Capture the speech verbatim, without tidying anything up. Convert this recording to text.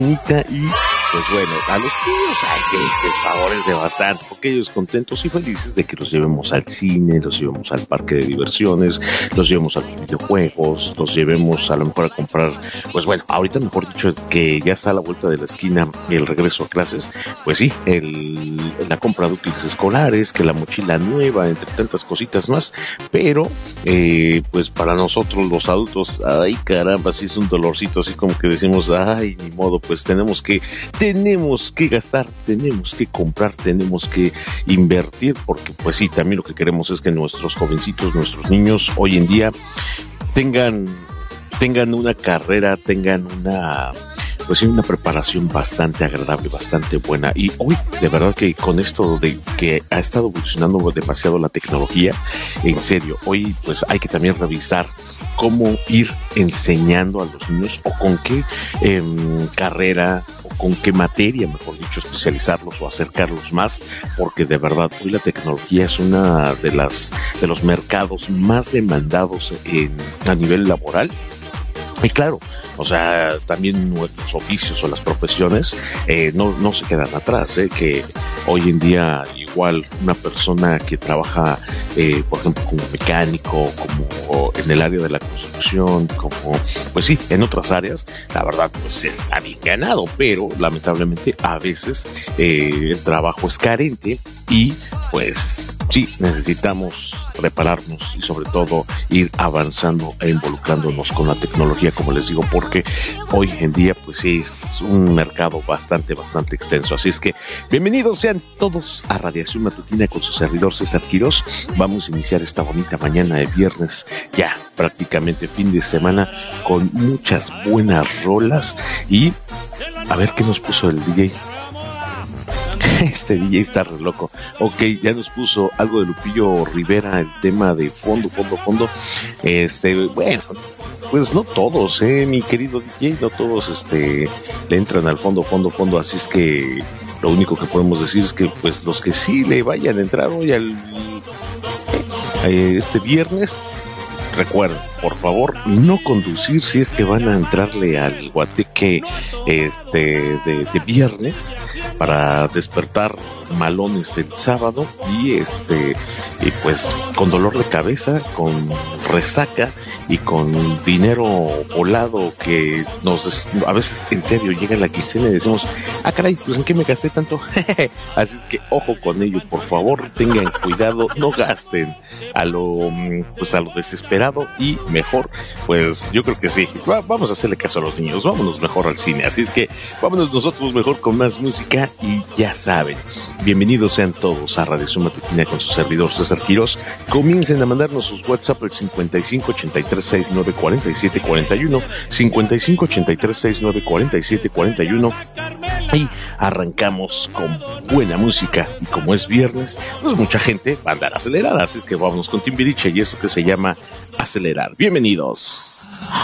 Y pues bueno, a los niños, ay sí, les favorece bastante, porque ellos contentos y felices de que los llevemos al cine, los llevemos al parque de diversiones, los llevemos a los videojuegos, los llevemos a lo mejor a comprar, pues bueno, ahorita mejor dicho que ya está a la vuelta de la esquina el regreso a clases, pues sí, el, la compra de útiles escolares, que la mochila nueva, entre tantas cositas más, pero eh, pues para nosotros los adultos, ay caramba, sí es un dolorcito, así como que decimos, ay, ni modo, pues tenemos que tenemos que gastar, tenemos que comprar, tenemos que invertir, porque pues sí, también lo que queremos es que nuestros jovencitos, nuestros niños hoy en día tengan, tengan una carrera, tengan una, pues sí, una preparación bastante agradable, bastante buena. Y hoy, de verdad que con esto de que ha estado evolucionando demasiado la tecnología, en serio, hoy pues hay que también revisar cómo ir enseñando a los niños o con qué eh, carrera o con qué materia, mejor dicho, especializarlos o acercarlos más, porque de verdad hoy la tecnología es una de las de los mercados más demandados en, a nivel laboral. Y claro, o sea, también nuestros oficios o las profesiones eh, no, no se quedan atrás, eh, que hoy en día igual una persona que trabaja, eh, por ejemplo, como mecánico, como en el área de la construcción, como, pues sí, en otras áreas, la verdad, pues está bien ganado, pero lamentablemente a veces eh, el trabajo es carente y pues sí, necesitamos prepararnos y sobre todo ir avanzando e involucrándonos con la tecnología, como les digo, porque hoy en día pues es un mercado bastante, bastante extenso. Así es que bienvenidos sean todos a Radiación Matutina con su servidor César Quirós. Vamos a iniciar esta bonita mañana de viernes, ya prácticamente fin de semana, con muchas buenas rolas y a ver qué nos puso el D J. Este D J está re loco. Ok, ya nos puso algo de Lupillo Rivera, el tema de fondo, fondo, fondo. Este, bueno, pues no todos, eh, mi querido D J, no todos, este, le entran al fondo, fondo, fondo. Así es que lo único que podemos decir es que, pues, los que sí le vayan a entrar hoy al eh, este viernes, recuerden, por favor, no conducir si es que van a entrarle al guateque este de, de viernes para despertar malones el sábado y este y pues con dolor de cabeza, con resaca y con dinero volado que nos a veces en serio llega la quincena y decimos, ah caray, pues en qué me gasté tanto. Así es que ojo con ello, por favor, tengan cuidado, no gasten a lo pues a lo desesperado y mejor, pues yo creo que sí, Va, vamos a hacerle caso a los niños, vámonos mejor al cine, así es que vámonos nosotros mejor con más música y ya saben, bienvenidos sean todos a Radiación Matutina con su servidor César Quirós. Comiencen a mandarnos sus WhatsApp al cincuenta y cinco ochenta y tres sesenta y nueve cuarenta y siete cuarenta y uno, cincuenta y cinco ochenta y tres sesenta y nueve cuarenta y siete cuarenta y uno y arrancamos con buena música y como es viernes, pues mucha gente va a andar acelerada, así es que vámonos con Timbiriche y esto que se llama Acelerar. Bienvenidos.